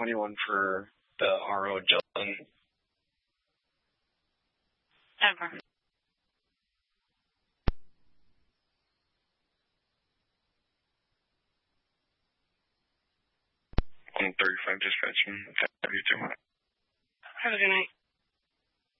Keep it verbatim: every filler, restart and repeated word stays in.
twenty-one for the R O Dylan. Ever. one thirty-five dispatch and W two. Have a good night.